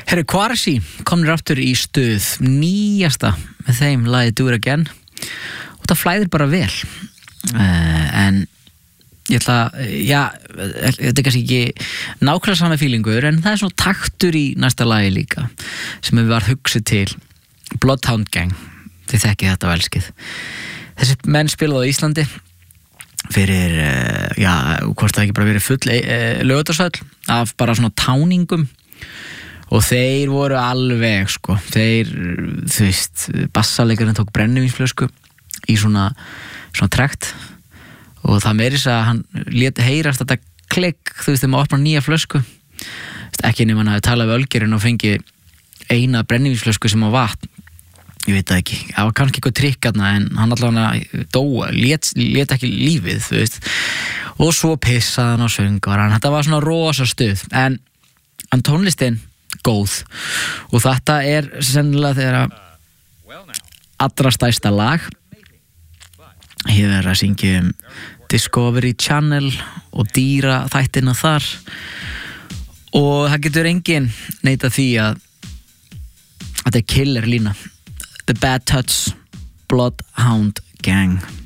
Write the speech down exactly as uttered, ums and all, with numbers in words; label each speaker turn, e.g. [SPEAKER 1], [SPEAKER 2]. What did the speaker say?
[SPEAKER 1] Herru, Quarcy komnir aftur í stuð, nýjasta með þeim lagið Do It Again og það flæðir bara vel uh, en ég ætla, já, þetta er kannski ekki nákvæmlega sama fílingur en það er svona taktur í næsta lagi líka sem við var hugsið til Bloodhound Gang, þið þekkið þetta velskið. Þessi menn spilaði á Íslandi fyrir, já, hvort það ekki bara verið full uh, lögutarsvöll af bara svona táningum og þeir voru alveg, sko, þeir, þú veist, bassalekarinn tók brennivínsflösku í svona, svona trekt og það meiri þess að hann lét heyrast þetta klikk, þú veist, þegar maður opnar nýja flösku, ekki nema hann hafi talað við Ölgerinn og fengi eina brennivínsflösku sem á vatn, ég veit það ekki, það var kannski eitthvað trikkarna en hann allavega dóa, lét, lét ekki lífið, þú veist, og svo pissaði hann á söngvaran, þetta var svona rosa stuð, en, en tónlistin góð og þetta er sennilega þegar allra stærsta lag hér er að syngja um Discovery Channel og dýra þættina þar og það getur enginn neitað því að þetta er killer lína The Bad Touch Bloodhound Gang